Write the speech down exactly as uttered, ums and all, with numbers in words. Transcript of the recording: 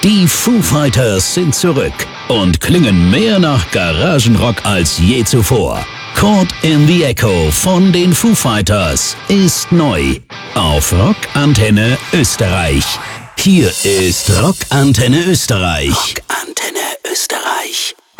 Die Foo Fighters sind zurück und klingen mehr nach Garagenrock als je zuvor. Caught in the Echo von den Foo Fighters ist neu auf Rockantenne Österreich. Hier ist Rockantenne Österreich. Rockantenne Österreich.